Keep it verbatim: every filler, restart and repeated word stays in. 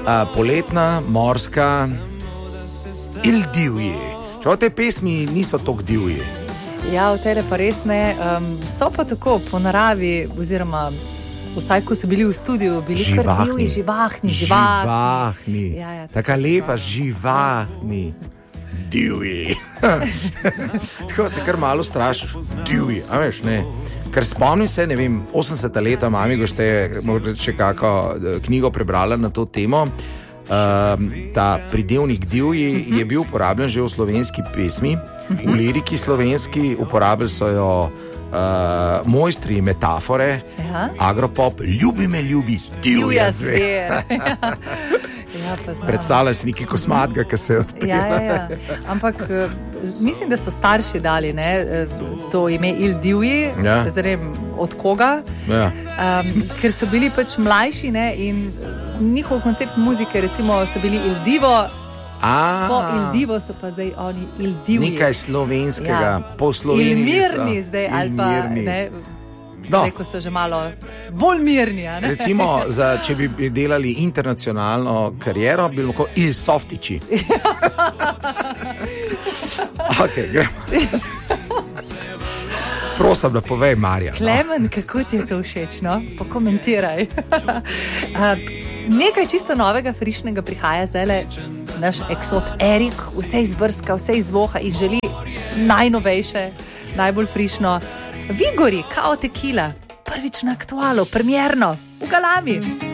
uh, poletna, morska, il divji. Čeprav te pesmi niso tako divji. Ja, v tele pa res ne. Um, so pa tako po naravi, oziroma vsaj, ko so bili v studiu, bili kar divji, živahni, živahni. Živahni. Ja, ja, taka lepa, živahni. Divji. Tako se kar malo strašiš. Divji, a veš, ne. Ker spomnim se, ne vem, osemdeseta leta, mami gošte, morda še kako knjigo prebrala na to temo. Um, ta pridevnik divji je bil uporabljen že v slovenski pesmi, v liriki slovenski, uporabljali so jo uh, mojstri metafore, ja. Agropop, ljubi me, ljubi, divja zver. Ja, predstavlja si neki kosmatga, ki se odpira. Ja, ja, ja. Ampak mislim, da so starši dali ne, to ime Il Divji, ja. Zdaj ne vem od koga, ja. um, ker so bili pač mlajši ne, in njihov koncept muzike recimo so bili Il Divo, po Il Divo so pa zdaj oni Il Divji. Nekaj slovenskega, ja. Po Sloveniji. Il Mirni zdaj, Il ali pa ne, no. Zdaj, ko so že malo bolj mirni. Ne? Recimo, za, če bi delali internacionalno kariero, bi lahko Il Softiči. Ok, gremo. Prosim, da povej, Marja. Klemen, no? Kako ti je to všeč, no? Pokomentiraj. uh, nekaj čisto novega, frišnega prihaja zdajle naš eksot Erik, vse izbrska, vse izvoha in želi najnovejše, najbolj frišno. Vigori, kao tekila, prvič na aktualu, premierno, v Galami.